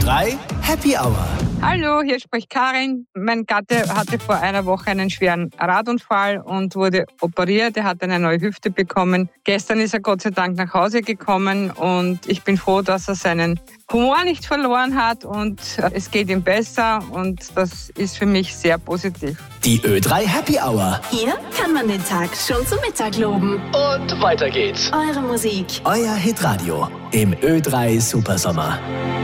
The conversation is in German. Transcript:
Ö3 Happy Hour. Hallo, hier spricht Karin. Mein Gatte hatte vor einer Woche einen schweren Radunfall und wurde operiert. Er hat eine neue Hüfte bekommen. Gestern ist er Gott sei Dank nach Hause gekommen und ich bin froh, dass er seinen Humor nicht verloren hat und es geht ihm besser und das ist für mich sehr positiv. Die Ö3 Happy Hour. Hier kann man den Tag schon zum Mittag loben. Und weiter geht's. Eure Musik. Euer Hitradio im Ö3 Supersommer.